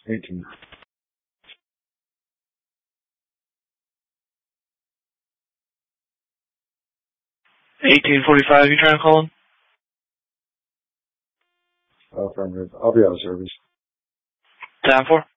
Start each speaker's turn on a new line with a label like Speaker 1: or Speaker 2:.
Speaker 1: 18.
Speaker 2: 1845, you trying to call him?
Speaker 1: Affirmative. I'll be out of service.
Speaker 2: Time for?